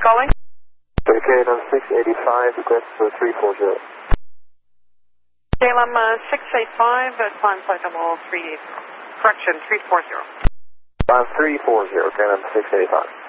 calling? KLM 685, request 340. KLM 685, climb flight level 38, correction, 340. 340, KLM 685.